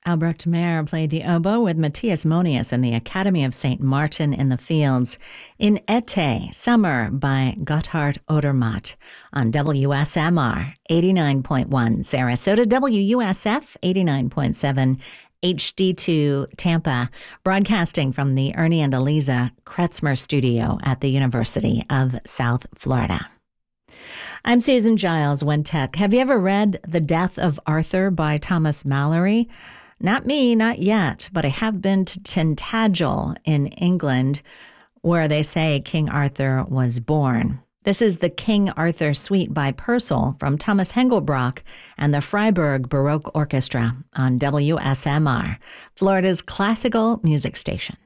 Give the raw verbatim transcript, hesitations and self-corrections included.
Albrecht Meyer played the oboe with Matthias Monius in the Academy of Saint Martin in the Fields in Été, Summer by Gotthard Odermatt on W S M R eighty-nine point one Sarasota, W U S F eighty-nine point seven H D two Tampa, broadcasting from the Ernie and Eliza Kretzmer studio at the University of South Florida. I'm Susan Giles, Wintech. Have you ever read The Death of Arthur by Thomas Malory? Not me, not yet, but I have been to Tintagel in England, where they say King Arthur was born. This is the King Arthur Suite by Purcell from Thomas Hengelbrock and the Freiburg Baroque Orchestra on W S M R, Florida's classical music station.